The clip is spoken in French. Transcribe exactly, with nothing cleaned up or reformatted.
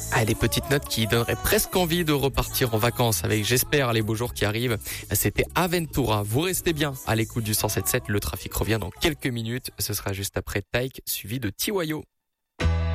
Ah, des petites notes qui donneraient presque envie de repartir en vacances avec, j'espère, les beaux jours qui arrivent. C'était Aventura. Vous restez bien à l'écoute du cent sept sept. Le trafic revient dans quelques minutes. Ce sera juste après Taïk, suivi de Tiwayo.